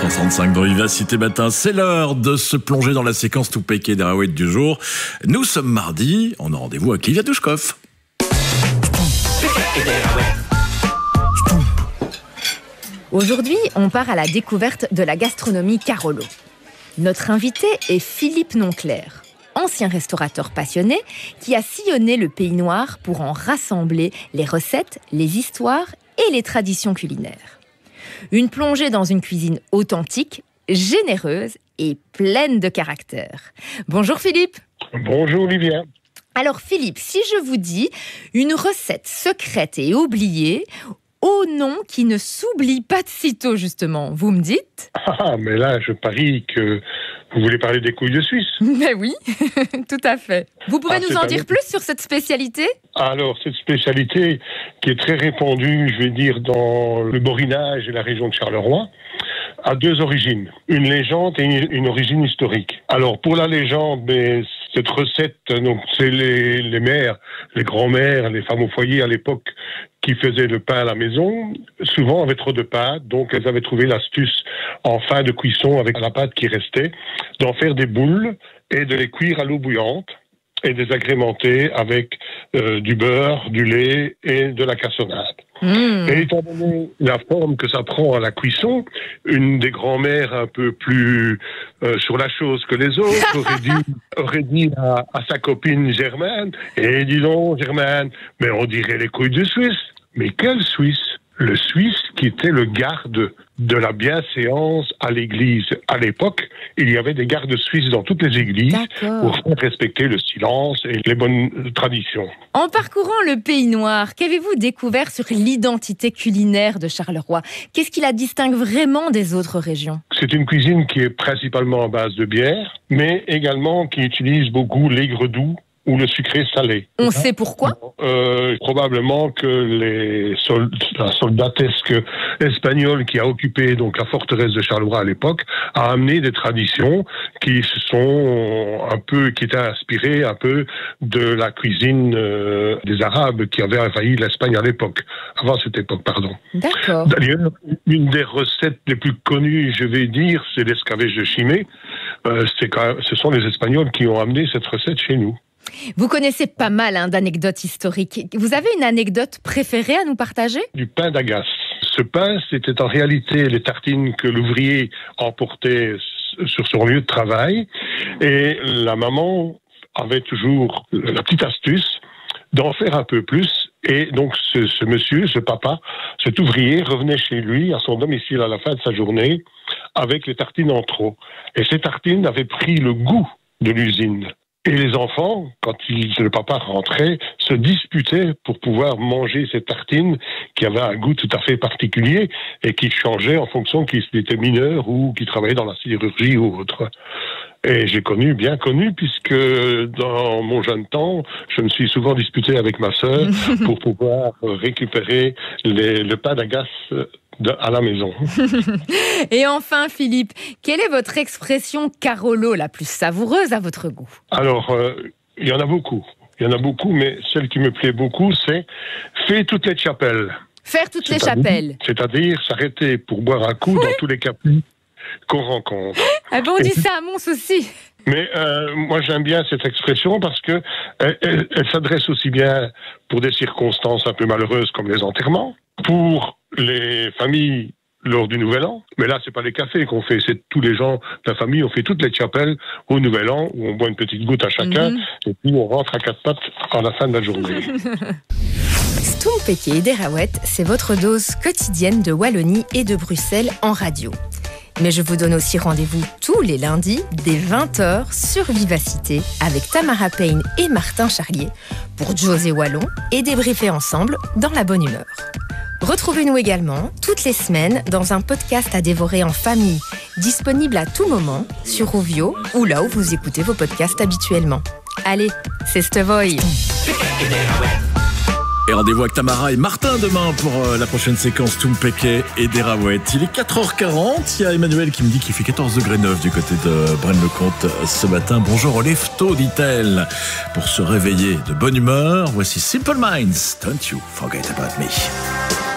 7h35 dans Vivacité Matin. C'est l'heure de se plonger dans la séquence Toupeke et Derawet du jour. Nous sommes mardi, on a rendez-vous avec Livia Douchkov. Aujourd'hui, on part à la découverte de la gastronomie Carolo. Notre invité est Philippe Nonclair, ancien restaurateur passionné qui a sillonné le pays noir pour en rassembler les recettes, les histoires et les traditions culinaires. Une plongée dans une cuisine authentique, généreuse et pleine de caractère. Bonjour Philippe. Bonjour Olivia. Alors Philippe, si je vous dis une recette secrète et oubliée, au nom qui ne s'oublie pas de sitôt justement, vous me dites ? Ah, mais là, je parie que vous voulez parler des couilles de Suisse. Mais oui, tout à fait. Vous pouvez nous en dire plus sur cette spécialité ? Alors, cette spécialité qui est très répandue, je vais dire, dans le Borinage et la région de Charleroi, a deux origines. Une légende et une origine historique. Alors, pour la légende, cette recette, donc, c'est les mères, les grands-mères, les femmes au foyer à l'époque qui faisaient le pain à la maison, souvent avaient trop de pâte, donc elles avaient trouvé l'astuce en fin de cuisson avec la pâte qui restait, d'en faire des boules et de les cuire à l'eau bouillante et de les agrémenter avec du beurre, du lait et de la cassonade. Et étant donné la forme que ça prend à la cuisson, une des grand-mères un peu plus sur la chose que les autres aurait dit à sa copine Germaine, « Eh, dis donc Germaine, mais on dirait les couilles de Suisse. » Mais quel Suisse ? Le Suisse qui était le garde de la bienséance à l'église. À l'époque, il y avait des gardes suisses dans toutes les églises pour faire respecter le silence et les bonnes traditions. En parcourant le pays noir, qu'avez-vous découvert sur l'identité culinaire de Charleroi ? Qu'est-ce qui la distingue vraiment des autres régions ? C'est une cuisine qui est principalement à base de bière, mais également qui utilise beaucoup l'aigre doux ou le sucré salé. On sait pourquoi ? Probablement que la soldatesque espagnole qui a occupé donc la forteresse de Charleroi à l'époque a amené des traditions qui étaient inspirées un peu de la cuisine des Arabes qui avaient envahi l'Espagne à l'époque, avant cette époque, pardon. D'accord. D'ailleurs, une des recettes les plus connues, je vais dire, c'est l'escabèche de Chimay. Ce sont les Espagnols qui ont amené cette recette chez nous. Vous connaissez pas mal d'anecdotes historiques. Vous avez une anecdote préférée à nous partager ? Du pain d'agace. Ce pain, c'était en réalité les tartines que l'ouvrier emportait sur son lieu de travail. Et la maman avait toujours la petite astuce d'en faire un peu plus. Et donc ce monsieur, ce papa, cet ouvrier revenait chez lui, à son domicile à la fin de sa journée, avec les tartines en trop. Et ces tartines avaient pris le goût de l'usine. Et les enfants, quand le papa rentrait, se disputaient pour pouvoir manger ces tartines qui avaient un goût tout à fait particulier et qui changeaient en fonction qu'ils étaient mineurs ou qui travaillaient dans la sidérurgie ou autre. Et j'ai bien connu, puisque dans mon jeune temps, je me suis souvent disputé avec ma sœur pour pouvoir récupérer le pain d'agace à la maison. Et enfin, Philippe, quelle est votre expression Carolo la plus savoureuse à votre goût ? Alors, il y en a beaucoup. Mais celle qui me plaît beaucoup, c'est « faire toutes les chapelles ». Faire toutes les chapelles. C'est-à-dire s'arrêter pour boire un coup dans tous les capis qu'on rencontre. Ah bon, on dit ça à Mons aussi. Mais moi, j'aime bien cette expression parce que elle s'adresse aussi bien pour des circonstances un peu malheureuses comme les enterrements, pour les familles lors du Nouvel An. Mais là, c'est pas les cafés qu'on fait, c'est tous les gens de la famille. On fait toutes les chapelles au Nouvel An où on boit une petite goutte à chacun et puis on rentre à quatre pattes à la fin de la journée. Toupeke et Derawet, c'est votre dose quotidienne de Wallonie et de Bruxelles en radio. Mais je vous donne aussi rendez-vous tous les lundis dès 20h sur Vivacité avec Tamara Payne et Martin Charlier pour José Wallon et débriefer ensemble dans la bonne humeur. Retrouvez-nous également toutes les semaines dans un podcast à dévorer en famille, disponible à tout moment sur Rovio ou là où vous écoutez vos podcasts habituellement. Allez, c'est Stevoy. Et rendez-vous avec Tamara et Martin demain pour la prochaine séquence Toupeke et Derawet. Il est 4h40, il y a Emmanuel qui me dit qu'il fait 14 degrés 9 du côté de Braine-le-Comte ce matin. Bonjour au lefto, dit-elle. Pour se réveiller de bonne humeur, voici Simple Minds, Don't You Forget About Me.